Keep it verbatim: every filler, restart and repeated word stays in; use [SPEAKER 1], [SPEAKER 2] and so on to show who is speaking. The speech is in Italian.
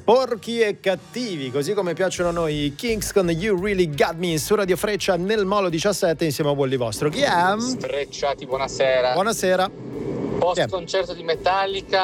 [SPEAKER 1] Sporchi e cattivi, così come piacciono a noi, i Kings con You Really Got Me su Radio Freccia nel Molo diciassette insieme a Bolli Vostro. Chi è?
[SPEAKER 2] Sfrecciati, buonasera.
[SPEAKER 1] Buonasera.
[SPEAKER 2] Post concerto di Metallica